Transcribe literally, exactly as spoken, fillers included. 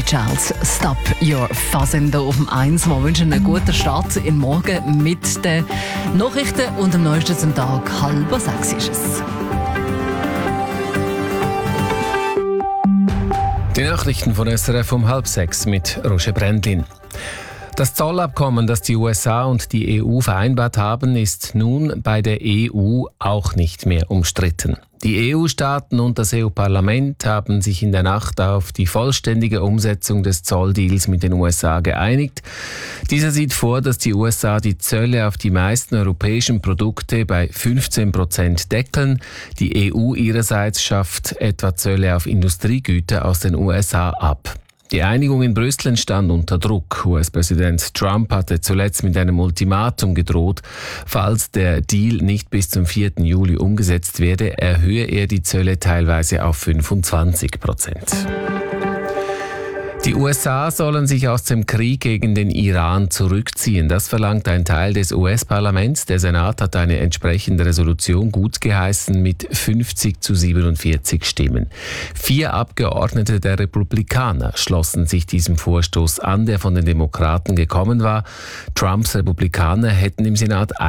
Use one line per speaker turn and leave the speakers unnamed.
Ray Charles, Stop Your Fuzzin' hier auf dem eins. Wir wünschen einen guten Start in den Morgen mit den Nachrichten und am neuesten zum Tag. Halb sechs ist es.
Die Nachrichten von S R F um halb sechs mit Roger Brändlin. Das Zollabkommen, das die U S A und die E U vereinbart haben, ist nun bei der E U auch nicht mehr umstritten. Die E U-Staaten und das E U-Parlament haben sich in der Nacht auf die vollständige Umsetzung des Zolldeals mit den U S A geeinigt. Dieser sieht vor, dass die U S A die Zölle auf die meisten europäischen Produkte bei fünfzehn Prozent deckeln. Die E U ihrerseits schafft etwa Zölle auf Industriegüter aus den U S A ab. Die Einigung in Brüssel entstand unter Druck. U S-Präsident Trump hatte zuletzt mit einem Ultimatum gedroht, falls der Deal nicht bis zum vierten Juli umgesetzt werde, erhöhe er die Zölle teilweise auf fünfundzwanzig Prozent. Die U S A sollen sich aus dem Krieg gegen den Iran zurückziehen. Das verlangt ein Teil des U S-Parlaments. Der Senat hat eine entsprechende Resolution gutgeheißen mit fünfzig zu siebenundvierzig Stimmen. Vier Abgeordnete der Republikaner schlossen sich diesem Vorstoß an, der von den Demokraten gekommen war. Trumps Republikaner hätten im Senat